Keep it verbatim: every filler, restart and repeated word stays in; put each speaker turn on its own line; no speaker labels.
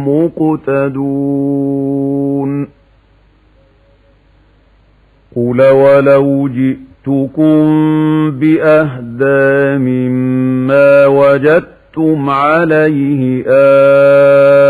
مقتدون قل ولو جئتكم بأهدى مما وجدتم عليه